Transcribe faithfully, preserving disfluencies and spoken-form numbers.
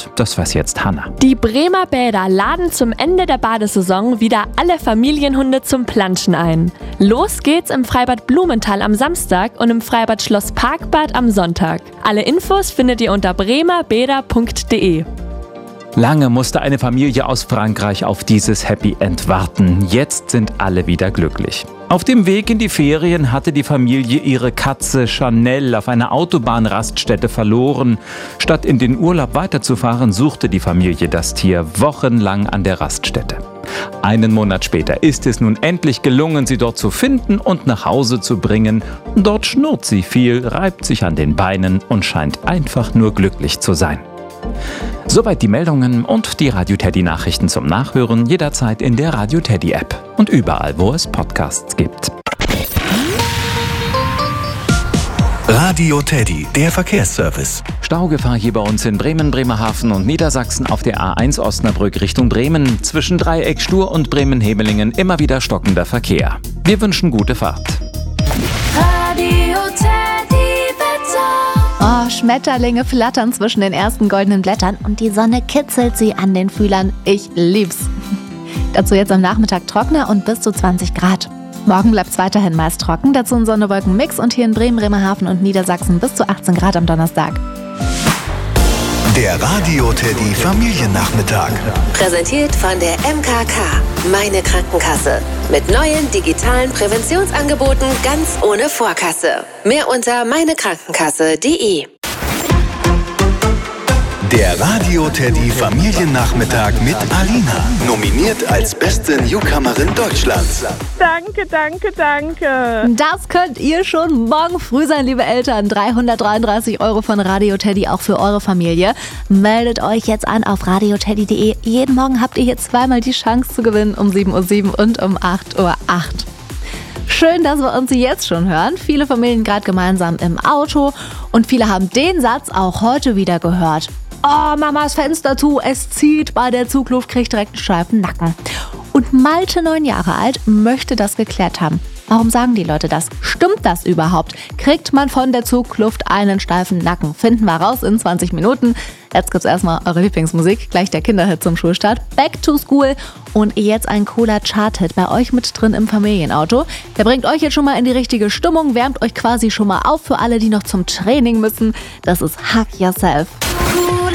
Und das weiß jetzt Hanna. Die Bremer Bäder laden zum Ende der Badesaison wieder alle Familienhunde zum Planschen ein. Los geht's im Freibad Blumenthal am Samstag und im Freibad Schloss Parkbad am Sonntag. Alle Infos findet ihr unter bremer bäder punkt de. Lange musste eine Familie aus Frankreich auf dieses Happy End warten. Jetzt sind alle wieder glücklich. Auf dem Weg in die Ferien hatte die Familie ihre Katze Chanel auf einer Autobahnraststätte verloren. Statt in den Urlaub weiterzufahren, suchte die Familie das Tier wochenlang an der Raststätte. Einen Monat später ist es nun endlich gelungen, sie dort zu finden und nach Hause zu bringen. Dort schnurrt sie viel, reibt sich an den Beinen und scheint einfach nur glücklich zu sein. Soweit die Meldungen und die Radio Teddy Nachrichten zum Nachhören jederzeit in der Radio Teddy App und überall, wo es Podcasts gibt. Radio Teddy, der Verkehrsservice. Staugefahr hier bei uns in Bremen, Bremerhaven und Niedersachsen auf der A eins Osnabrück Richtung Bremen. Zwischen Dreieck Stur und Bremen-Hemelingen immer wieder stockender Verkehr. Wir wünschen gute Fahrt. Radio Teddy Wetter. Oh, Schmetterlinge flattern zwischen den ersten goldenen Blättern und die Sonne kitzelt sie an den Fühlern. Ich lieb's. Dazu jetzt am Nachmittag trockener und bis zu zwanzig Grad. Morgen bleibt's weiterhin meist trocken, dazu ein Sonne-Wolken-Mix und hier in Bremen, Bremerhaven und Niedersachsen bis zu achtzehn Grad am Donnerstag. Der Radio Teddy Familiennachmittag. Präsentiert von der M K K, meine Krankenkasse. Mit neuen digitalen Präventionsangeboten ganz ohne Vorkasse. Mehr unter meinekrankenkasse punkt de. Der Radio Teddy Familiennachmittag mit Alina. Nominiert als beste Newcomerin Deutschlands. Danke, danke, danke. Das könnt ihr schon morgen früh sein, liebe Eltern. dreihundertdreiunddreißig Euro von Radio Teddy auch für eure Familie. Meldet euch jetzt an auf radio teddy punkt de. Jeden Morgen habt ihr hier zweimal die Chance zu gewinnen, um sieben Uhr sieben und um acht Uhr acht. Schön, dass wir uns jetzt schon hören. Viele Familien gerade gemeinsam im Auto und viele haben den Satz auch heute wieder gehört. Oh, Mamas Fenster zu, es zieht bei der Zugluft, kriegt direkt einen steifen Nacken. Und Malte, neun Jahre alt, möchte das geklärt haben. Warum sagen die Leute das? Stimmt das überhaupt? Kriegt man von der Zugluft einen steifen Nacken? Finden wir raus in zwanzig Minuten. Jetzt gibt's erstmal eure Lieblingsmusik, gleich der Kinderhit zum Schulstart. Back to School und jetzt ein cooler Chart-Hit bei euch mit drin im Familienauto. Der bringt euch jetzt schon mal in die richtige Stimmung, wärmt euch quasi schon mal auf für alle, die noch zum Training müssen. Das ist Hug Yourself.